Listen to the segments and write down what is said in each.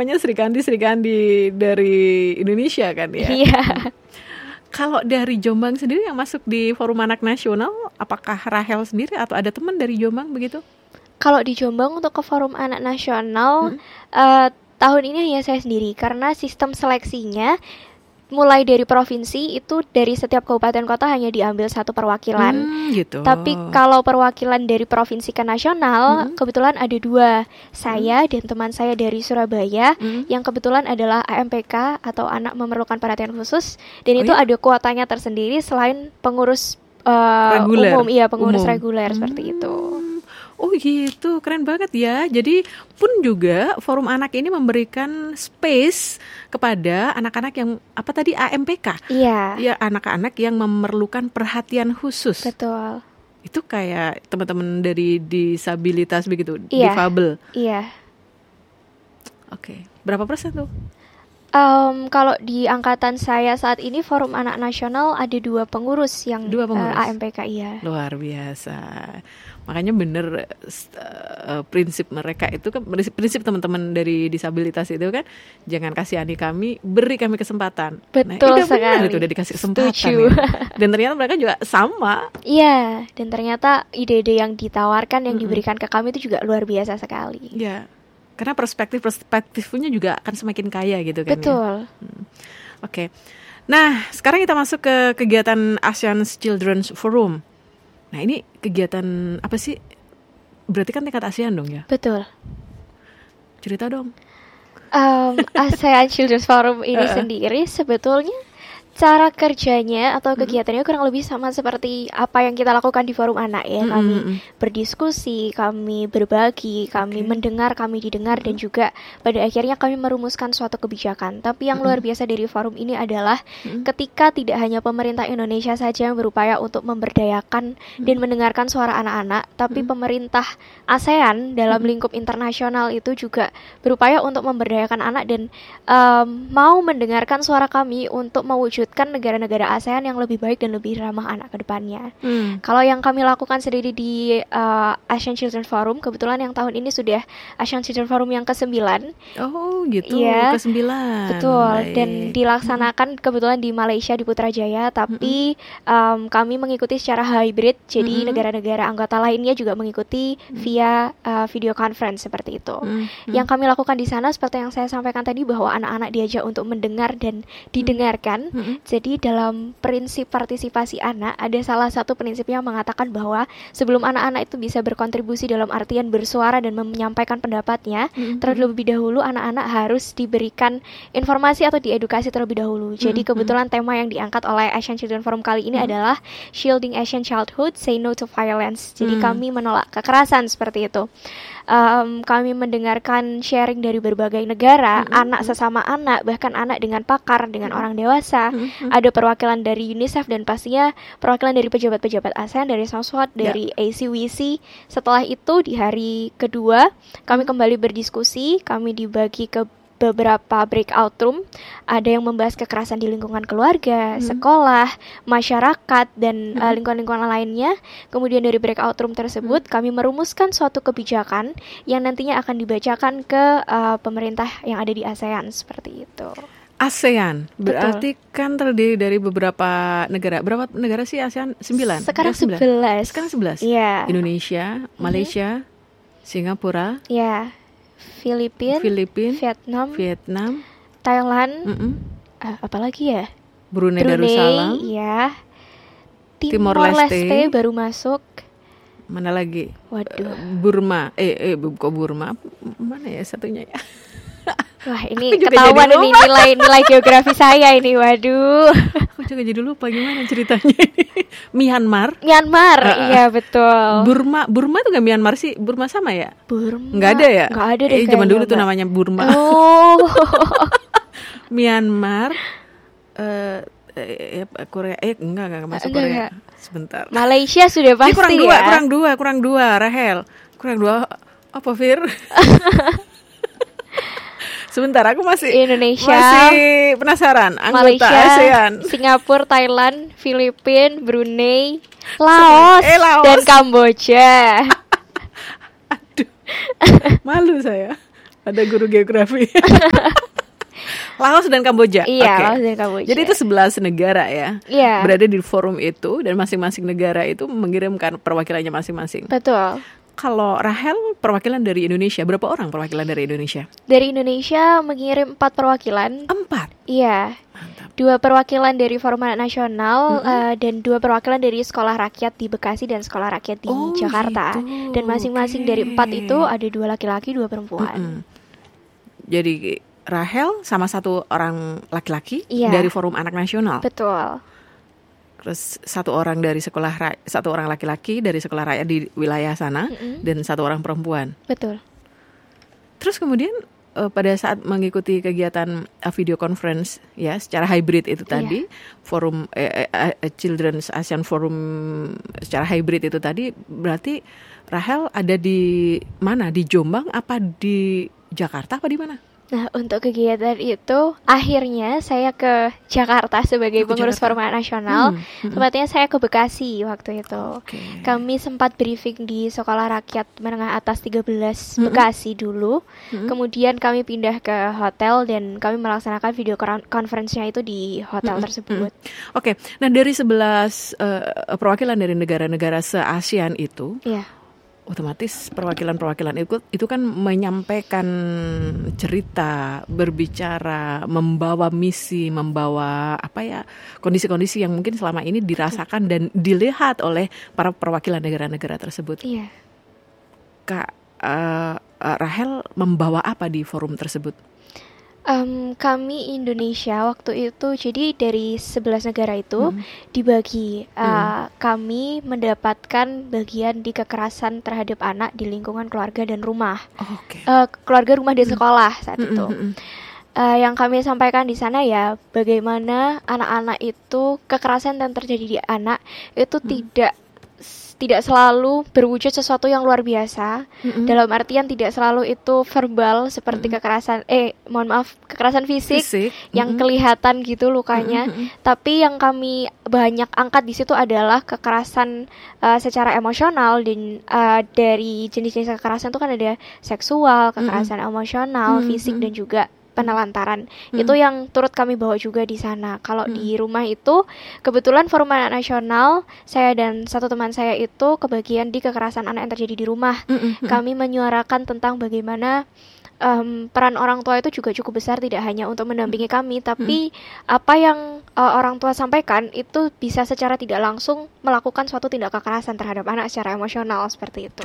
namanya Sri Kandi dari Indonesia kan ya. Iya. Kalau dari Jombang sendiri yang masuk di Forum Anak Nasional, apakah Rahel sendiri atau ada teman dari Jombang begitu? Kalau di Jombang untuk ke Forum Anak Nasional tahun ini hanya saya sendiri karena sistem seleksinya mulai dari provinsi itu dari setiap kabupaten kota hanya diambil satu perwakilan. Gitu. Tapi kalau perwakilan dari provinsi ke nasional kebetulan ada 2, saya dan teman saya dari Surabaya yang kebetulan adalah AMPK atau anak memerlukan perhatian khusus dan itu ada kuotanya tersendiri selain pengurus reguler. umum, pengurus reguler seperti itu. Oh gitu, keren banget ya. Jadi pun juga Forum Anak ini memberikan space kepada anak-anak yang AMPK. Iya. Ya, anak-anak yang memerlukan perhatian khusus. Betul. Itu kayak teman-teman dari disabilitas begitu, Iya. difabel. Iya. Oke. Berapa persen tuh? Kalau di angkatan saya saat ini Forum Anak Nasional ada 2 pengurus yang 2 pengurus. AMPK, iya. Luar biasa. Makanya bener prinsip mereka itu kan, prinsip teman-teman dari disabilitas itu kan, jangan kasihani kami, beri kami kesempatan. Betul sekali. Itu udah dikasih kesempatan. Setuju. Ya. Dan ternyata mereka juga sama. Iya, dan ternyata ide-ide yang ditawarkan yang diberikan ke kami itu juga luar biasa sekali. Iya. Karena perspektifnya juga akan semakin kaya gitu kan. Betul. Ya? Oke. Nah, sekarang kita masuk ke kegiatan ASEAN Children's Forum. Nah, ini kegiatan apa sih? Berarti kan tingkat ASEAN dong ya? Betul. Cerita dong. ASEAN Children's Forum ini sendiri sebetulnya cara kerjanya atau kegiatannya kurang lebih sama seperti apa yang kita lakukan di Forum Anak ya. Kami berdiskusi, kami berbagi, kami mendengar, kami didengar dan juga pada akhirnya kami merumuskan suatu kebijakan. Tapi yang luar biasa dari forum ini adalah ketika tidak hanya pemerintah Indonesia saja yang berupaya untuk memberdayakan dan mendengarkan suara anak-anak, tapi pemerintah ASEAN dalam lingkup internasional itu juga berupaya untuk memberdayakan anak dan mau mendengarkan suara kami untuk mewujudkan negara-negara ASEAN yang lebih baik dan lebih ramah anak ke depannya. Kalau yang kami lakukan sendiri di ASEAN Children Forum, kebetulan yang tahun ini sudah ASEAN Children Forum yang ke-9. Oh gitu, Iya, ke-9. betul. Baik. Dan dilaksanakan kebetulan di Malaysia di Putrajaya, tapi kami mengikuti secara hybrid, jadi negara-negara anggota lainnya juga mengikuti via video conference seperti itu. Yang kami lakukan di sana seperti yang saya sampaikan tadi bahwa anak-anak diajak untuk mendengar dan didengarkan. Jadi dalam prinsip partisipasi anak ada salah satu prinsip yang mengatakan bahwa sebelum anak-anak itu bisa berkontribusi dalam artian bersuara dan menyampaikan pendapatnya, terlebih dahulu anak-anak harus diberikan informasi atau diedukasi terlebih dahulu. Jadi kebetulan tema yang diangkat oleh Asian Children Forum kali ini adalah Shielding Asian Childhood, Say No to Violence. Jadi kami menolak kekerasan seperti itu. Kami mendengarkan sharing dari berbagai negara, anak sesama anak, bahkan anak dengan pakar, dengan orang dewasa. Ada perwakilan dari UNICEF dan pastinya perwakilan dari pejabat-pejabat ASEAN, dari SOSWAT, dari ACWC. Setelah itu di hari kedua kami kembali berdiskusi, kami dibagi ke beberapa breakout room. Ada yang membahas kekerasan di lingkungan keluarga, sekolah, masyarakat, dan lingkungan-lingkungan lainnya. Kemudian dari breakout room tersebut kami merumuskan suatu kebijakan yang nantinya akan dibacakan ke pemerintah yang ada di ASEAN seperti itu. ASEAN berarti kan terdiri dari beberapa negara. Berapa negara sih ASEAN? 9? Sekarang 11. Sekarang 11? Iya. Indonesia, Malaysia, Singapura, Filipina, Vietnam, Thailand, apalagi ya? Brunei Darussalam, ya. Timor Leste baru masuk. Mana lagi? Waduh. Burma. Kok Burma? Mana ya satunya ya? Wah, ini ketahuan ini nilai geografi saya ini. Waduh. Aku juga jadi lupa gimana ceritanya ini. Myanmar, iya betul. Burma tuh gak Myanmar sih? Burma sama ya? Burma. Nggak ada ya? Nggak ada deh. Zaman dulu tuh namanya Burma. Oh. Myanmar, Korea, enggak masuk Korea. Enggak. Sebentar. Malaysia sudah pasti Kurang dua, Rahel. Kurang dua apa, Fir? Sebentar, aku masih penasaran. Anggota Malaysia, ASEAN, Singapura, Thailand, Filipina, Brunei, Laos, dan Kamboja. Aduh, malu saya. Ada guru geografi. Laos dan Kamboja. Iya, Oke. Laos dan Kamboja. Jadi itu 11 negara ya. Iya. Berada di forum itu dan masing-masing negara itu mengirimkan perwakilannya masing-masing. Betul. Kalau Rahel perwakilan dari Indonesia, berapa orang perwakilan dari Indonesia? Dari Indonesia mengirim 4 perwakilan. 4. Iya. Mantap. 2 perwakilan dari Forum Anak Nasional dan 2 perwakilan dari Sekolah Rakyat di Bekasi dan Sekolah Rakyat di Jakarta. Gitu. Dan masing-masing dari 4 itu ada 2 laki-laki, 2 perempuan. Jadi Rahel sama 1 orang laki-laki dari Forum Anak Nasional. Betul. Terus 1 orang dari 1 orang laki-laki dari sekolah rakyat di wilayah sana dan 1 orang perempuan. Betul. Terus kemudian pada saat mengikuti kegiatan video conference ya secara hybrid itu tadi, forum Children's ASEAN Forum secara hybrid itu tadi, berarti Rahel ada di mana? Di Jombang apa di Jakarta apa di mana? Nah, untuk kegiatan itu akhirnya saya ke Jakarta sebagai pengurus Forum Anak Nasional. Tempatnya saya ke Bekasi waktu itu. Kami sempat briefing di Sekolah Rakyat Menengah Atas 13 Bekasi dulu. Kemudian kami pindah ke hotel dan kami melaksanakan video conference-nya itu di hotel tersebut. Oke. Nah, dari 11 perwakilan dari negara-negara se-ASEAN itu, otomatis perwakilan-perwakilan itu kan menyampaikan cerita, berbicara, membawa misi, membawa kondisi-kondisi yang mungkin selama ini dirasakan dan dilihat oleh para perwakilan negara-negara tersebut. Iya. Kak Rahel membawa apa di forum tersebut? Kami Indonesia waktu itu, jadi dari 11 negara itu dibagi. Kami mendapatkan bagian di kekerasan terhadap anak di lingkungan keluarga dan rumah. Keluarga, rumah, dan sekolah saat itu. Yang kami sampaikan di sana ya, bagaimana anak-anak itu, kekerasan yang terjadi di anak itu tidak selalu berwujud sesuatu yang luar biasa. Dalam artian tidak selalu itu verbal seperti kekerasan kekerasan fisik yang kelihatan gitu lukanya. Tapi yang kami banyak angkat di situ adalah kekerasan secara emosional, dan dari jenis-jenis kekerasan itu kan ada seksual, kekerasan emosional, fisik, dan juga penelantaran. Itu yang turut kami bawa juga di sana. Kalau di rumah itu kebetulan Forum Anak Nasional, saya dan 1 teman saya itu kebagian di kekerasan anak yang terjadi di rumah. Kami menyuarakan tentang bagaimana peran orang tua itu juga cukup besar, tidak hanya untuk mendampingi kami, tapi apa yang orang tua sampaikan itu bisa secara tidak langsung melakukan suatu tindak kekerasan terhadap anak secara emosional, seperti itu.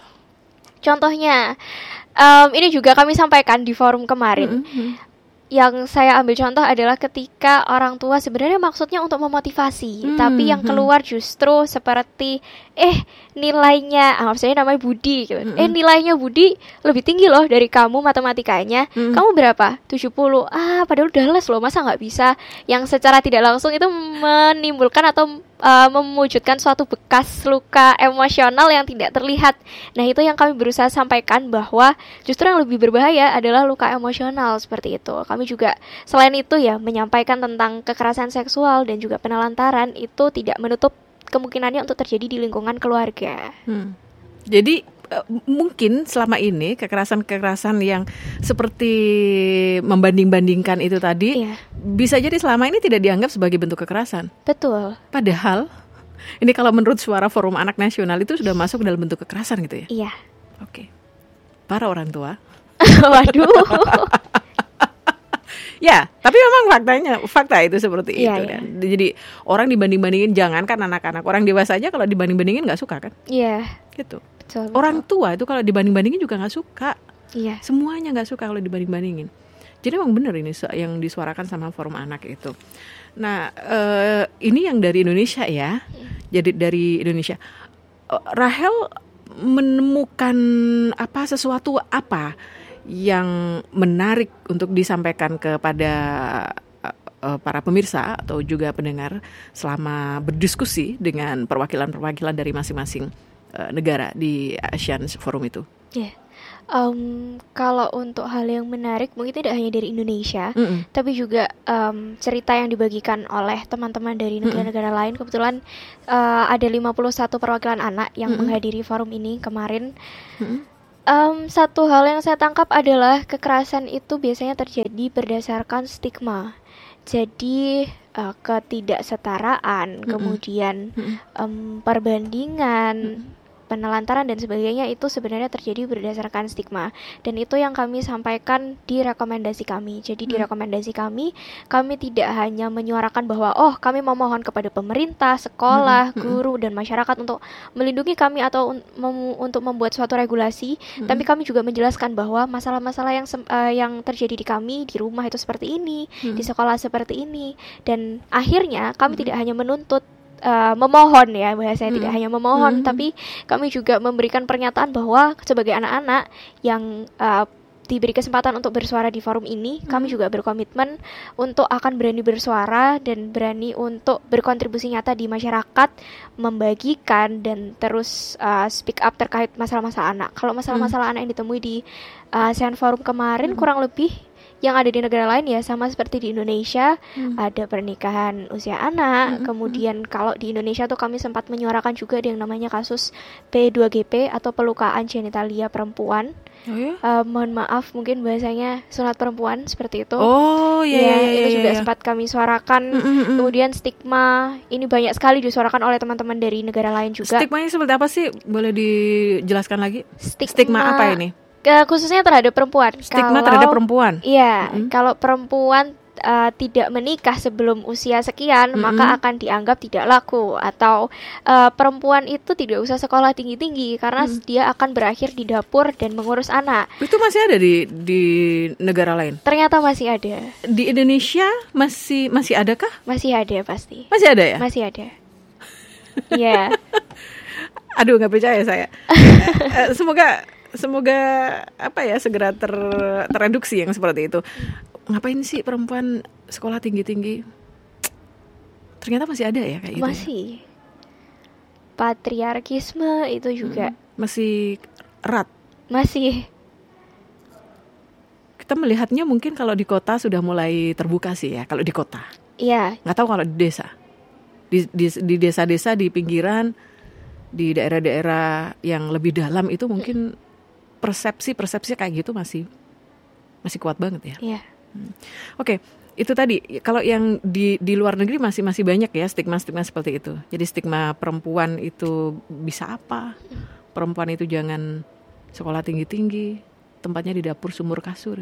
Contohnya, ini juga kami sampaikan di forum kemarin. Yang saya ambil contoh adalah ketika orang tua sebenarnya maksudnya untuk memotivasi, tapi yang keluar justru seperti nilainya, maksudnya namanya Budi gitu. Nilainya Budi lebih tinggi loh dari kamu matematikanya. Kamu berapa? 70. Padahal udah les loh, masa nggak bisa? Yang secara tidak langsung itu menimbulkan atau mewujudkan suatu bekas luka emosional yang tidak terlihat. Nah, itu yang kami berusaha sampaikan, bahwa justru yang lebih berbahaya adalah luka emosional seperti itu. Kami juga selain itu ya menyampaikan tentang kekerasan seksual dan juga penelantaran itu tidak menutup kemungkinannya untuk terjadi di lingkungan keluarga. Jadi mungkin selama ini kekerasan-kekerasan yang seperti membanding-bandingkan itu tadi bisa jadi selama ini tidak dianggap sebagai bentuk kekerasan. Betul. Padahal ini kalau menurut Suara Forum Anak Nasional itu sudah masuk dalam bentuk kekerasan gitu ya? Iya. Oke. Para orang tua. Waduh. Ya, tapi memang fakta itu seperti itu kan. Jadi orang dibanding-bandingin, jangankan anak-anak, orang dewasa aja kalau dibanding-bandingin nggak suka kan? Iya. Gitu. Betul. Orang tua itu kalau dibanding-bandingin juga nggak suka. Iya. Semuanya nggak suka kalau dibanding-bandingin. Jadi memang benar ini yang disuarakan sama Forum Anak itu. Nah, ini yang dari Indonesia ya. Jadi dari Indonesia, Rahel menemukan sesuatu yang menarik untuk disampaikan kepada para pemirsa atau juga pendengar selama berdiskusi dengan perwakilan-perwakilan dari masing-masing negara di ASEAN Forum itu? Kalau untuk hal yang menarik mungkin tidak hanya dari Indonesia, tapi juga cerita yang dibagikan oleh teman-teman dari negara-negara lain. Kebetulan ada 51 perwakilan anak yang menghadiri forum ini kemarin. Satu hal yang saya tangkap adalah kekerasan itu biasanya terjadi berdasarkan stigma. Jadi ketidaksetaraan, kemudian perbandingan, penelantaran dan sebagainya itu sebenarnya terjadi berdasarkan stigma. Dan itu yang kami sampaikan di rekomendasi kami. Jadi di rekomendasi kami tidak hanya menyuarakan bahwa kami memohon kepada pemerintah, sekolah, guru dan masyarakat untuk melindungi kami atau untuk membuat suatu regulasi, tapi kami juga menjelaskan bahwa masalah-masalah yang terjadi di kami di rumah itu seperti ini, di sekolah seperti ini, dan akhirnya kami tidak hanya menuntut memohon ya, bahasanya tidak hanya memohon, tapi kami juga memberikan pernyataan bahwa sebagai anak-anak yang diberi kesempatan untuk bersuara di forum ini, kami juga berkomitmen untuk akan berani bersuara dan berani untuk berkontribusi nyata di masyarakat, membagikan dan terus speak up terkait masalah-masalah anak. Kalau masalah-masalah anak yang ditemui di ASEAN Forum kemarin kurang lebih yang ada di negara lain ya sama seperti di Indonesia, ada pernikahan usia anak, kemudian kalau di Indonesia tuh kami sempat menyuarakan juga yang namanya kasus P2GP atau pelukaan genitalia perempuan. Oh ya? Mohon maaf mungkin bahasanya sunat perempuan seperti itu. Oh iya, itu juga sempat kami suarakan. Kemudian stigma ini banyak sekali disuarakan oleh teman-teman dari negara lain juga. Stigmanya seperti apa sih? Boleh dijelaskan lagi? Stigma apa ini? Khususnya terhadap perempuan. Stigma terhadap perempuan. Iya, kalau perempuan tidak menikah sebelum usia sekian, maka akan dianggap tidak laku, atau perempuan itu tidak usah sekolah tinggi-tinggi karena dia akan berakhir di dapur dan mengurus anak. Itu masih ada di negara lain? Ternyata masih ada. Di Indonesia masih adakah? Masih ada pasti. Masih ada ya? Masih ada. Iya. Aduh, nggak percaya saya. Semoga apa ya segera tereduksi yang seperti itu. Ngapain sih perempuan sekolah tinggi-tinggi? Ternyata masih ada ya kayak gitu. Masih. Patriarkisme itu juga masih erat. Masih. Kita melihatnya mungkin kalau di kota sudah mulai terbuka sih ya, kalau di kota. Iya. Nggak tahu kalau di desa. Di desa-desa, di pinggiran, di daerah-daerah yang lebih dalam itu mungkin persepsi kayak gitu masih kuat banget ya. Iya. Oke, itu tadi kalau yang di luar negeri masih banyak ya stigma seperti itu. Jadi stigma perempuan itu bisa apa? Perempuan itu jangan sekolah tinggi-tinggi, tempatnya di dapur sumur kasur.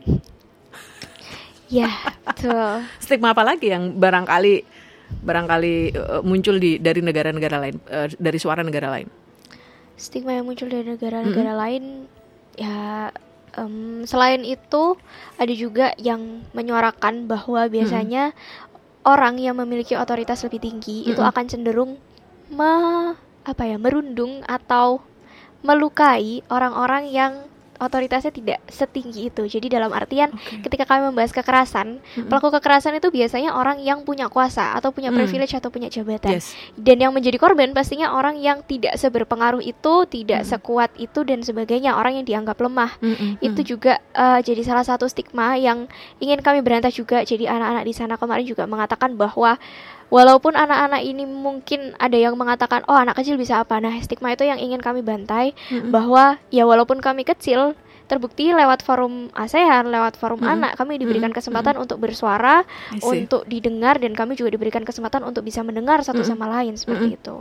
Ya, betul. Stigma apa lagi yang barangkali muncul dari negara-negara lain, dari suara negara lain? Stigma yang muncul dari negara-negara lain ya, selain itu ada juga yang menyuarakan bahwa biasanya orang yang memiliki otoritas lebih tinggi itu akan cenderung merundung atau melukai orang-orang yang otoritasnya tidak setinggi itu. Jadi dalam artian ketika kami membahas kekerasan, pelaku kekerasan itu biasanya orang yang punya kuasa atau punya privilege atau punya jabatan. Yes. Dan yang menjadi korban pastinya orang yang tidak seberpengaruh itu, tidak sekuat itu dan sebagainya, orang yang dianggap lemah. Itu juga jadi salah satu stigma yang ingin kami berantas juga. Jadi anak-anak di sana kemarin juga mengatakan bahwa walaupun anak-anak ini mungkin ada yang mengatakan anak kecil bisa apa. Nah, stigma itu yang ingin kami bantai, bahwa ya walaupun kami kecil, terbukti lewat forum ASEAN, lewat forum anak, kami diberikan kesempatan untuk bersuara, untuk didengar, dan kami juga diberikan kesempatan untuk bisa mendengar satu sama lain seperti itu.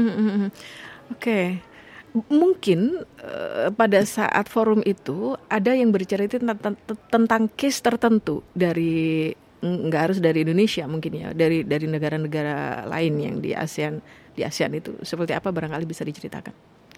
Oke. Mungkin pada saat forum itu ada yang bercerita tentang case tertentu dari, nggak harus dari Indonesia mungkin ya, dari negara-negara lain yang di ASEAN itu seperti apa, barangkali bisa diceritakan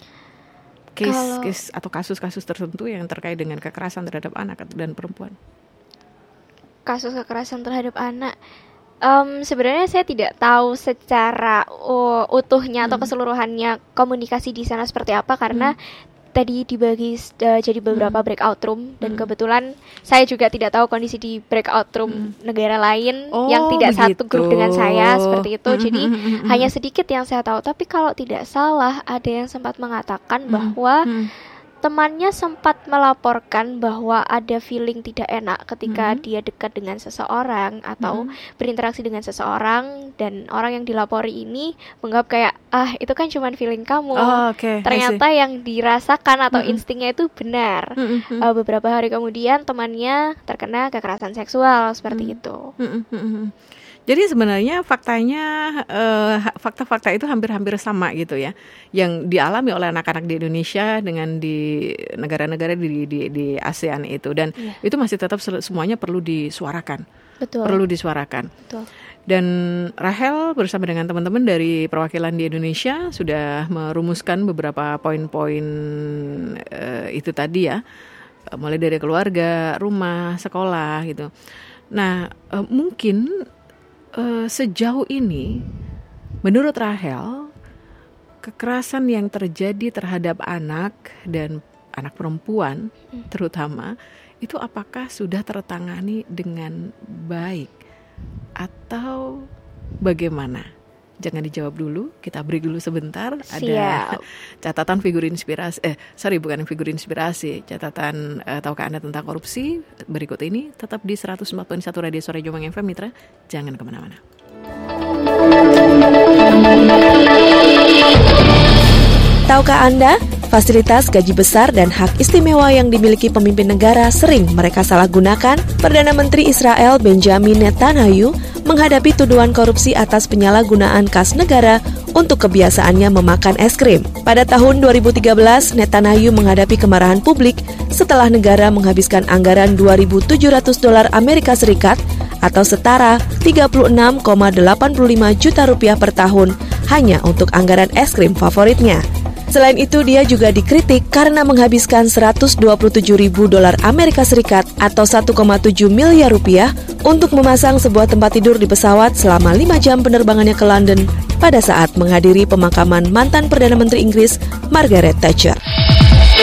case atau kasus-kasus tertentu yang terkait dengan kekerasan terhadap anak dan perempuan. Kasus kekerasan terhadap anak, sebenarnya saya tidak tahu secara utuhnya atau keseluruhannya komunikasi di sana seperti apa, karena tadi dibagi jadi beberapa breakout room, dan kebetulan saya juga tidak tahu kondisi di breakout room negara lain yang tidak satu grup dengan saya seperti itu. Jadi hanya sedikit yang saya tahu. Tapi kalau tidak salah ada yang sempat mengatakan bahwa temannya sempat melaporkan bahwa ada feeling tidak enak ketika dia dekat dengan seseorang atau berinteraksi dengan seseorang, dan orang yang dilapori ini menganggap kayak itu kan cuma feeling kamu. Ternyata yang dirasakan atau instingnya itu benar. Beberapa hari kemudian temannya terkena kekerasan seksual seperti itu. Jadi sebenarnya fakta-fakta itu hampir-hampir sama gitu ya, yang dialami oleh anak-anak di Indonesia dengan di negara-negara di ASEAN itu, dan itu masih tetap semuanya perlu disuarakan. Perlu disuarakan. Dan Rahel bersama dengan teman-teman dari perwakilan di Indonesia sudah merumuskan beberapa poin-poin itu tadi ya, mulai dari keluarga, rumah, sekolah gitu. Nah, mungkin sejauh ini menurut Rahel, kekerasan yang terjadi terhadap anak dan anak perempuan terutama itu apakah sudah tertangani dengan baik atau bagaimana? Jangan dijawab dulu, kita break dulu sebentar. Ada catatan figur inspirasi, bukan figur inspirasi, catatan tahukah Anda tentang korupsi berikut ini. Tetap di 104.1 Radio Suara Jombang FM, Mitra. Jangan kemana-mana. Tahukah Anda, fasilitas gaji besar dan hak istimewa yang dimiliki pemimpin negara sering mereka salahgunakan? Perdana Menteri Israel Benjamin Netanyahu menghadapi tuduhan korupsi atas penyalahgunaan kas negara untuk kebiasaannya memakan es krim. Pada tahun 2013, Netanyahu menghadapi kemarahan publik setelah negara menghabiskan anggaran $2.700 Amerika Serikat atau setara 36,85 juta rupiah per tahun hanya untuk anggaran es krim favoritnya. Selain itu, dia juga dikritik karena menghabiskan $127.000 Amerika Serikat atau 1,7 miliar rupiah untuk memasang sebuah tempat tidur di pesawat selama 5 jam penerbangannya ke London pada saat menghadiri pemakaman mantan Perdana Menteri Inggris Margaret Thatcher.